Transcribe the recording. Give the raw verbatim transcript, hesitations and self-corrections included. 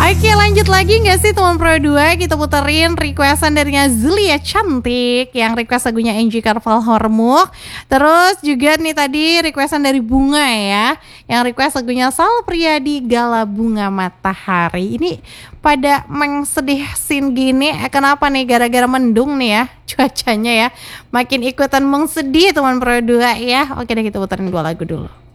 Oke, lanjut lagi nggak sih teman Pro dua? Kita puterin requestan dari Zulia Cantik yang request lagunya Angie Carval Hormuk. Terus juga nih tadi requestan dari Bunga ya, yang request lagunya Sal Priadi Gala Bunga Matahari. Ini pada mengsedih scene gini, eh, kenapa nih? Gara-gara mendung nih ya cuacanya ya, makin ikutan mengsedih teman Pro dua ya. Oke deh, kita puterin dua lagu dulu.